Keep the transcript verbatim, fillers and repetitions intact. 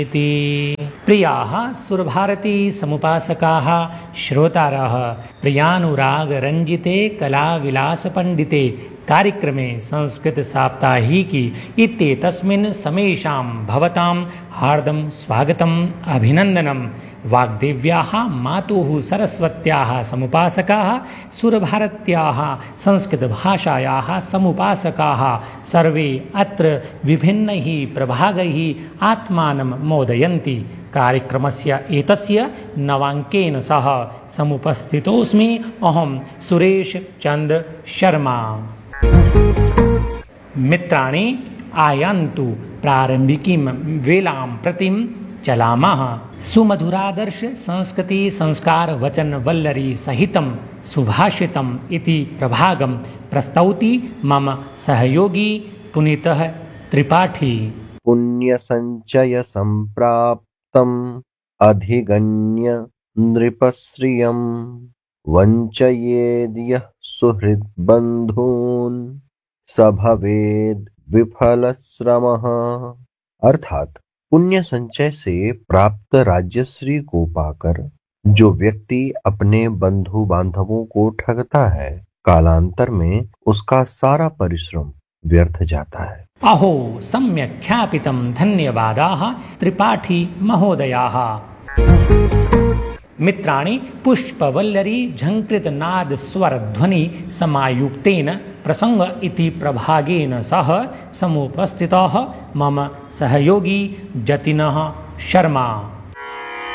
इति। प्रियाः सुरभारती समुपासकाः श्रोतारः, प्रियानुरागरञ्जिते कलाविलासपण्डिते कार्यक्रमे संस्कृत साप्ताहिकी इत्येतस्मिन् समेषां भवतां हार्दं स्वागतम् अभिनन्दनम्। वाग्देव्याः मातुः सरस्वत्याः समुपासकाः, सुरभारत्याः संस्कृतभाषायाः समुपासकाः सर्वे अत्र विभिन्नैः प्रभागैः आत्मानं मोदयन्ति। कार्यक्रमस्य एतस्य नवाङ्केन सह समुपस्थितोऽस्मि अहं सुरेश चन्द्र शर्मा। मित्राणि, आयान्तु प्रारम्भिकीं वेलां प्रतिं चलामः। सुमधुरादर्श संस्कृति संस्कार वचन वल्लरी सहितं सुभाषितम् इति प्रभागं प्रस्तौति मम सहयोगी पुनीतः त्रिपाठी। पुण्य संचय संप्राप्तम् अधिगण्य नृपश्रियम् वञ्चयेद्यः सुहृद् बन्धून् स भवेद् विफलश्रमः। अर्थात पुण्य संचय से प्राप्त राज्यश्री को पाकर जो व्यक्ति अपने बंधु बांधवों को ठगता है, कालांतर में उसका सारा परिश्रम व्यर्थ जाता है। अहो सम्यक् ख्यापितं, धन्यवादाः त्रिपाठी महोदयाः। मित्राणि, पुष्पवल्लरी झङ्कृतनाद स्वरध्वनि समायुक्तेन प्रसंग इति प्रभागेन सह समुपस्थितः मम सहयोगी जतिनः शर्मा।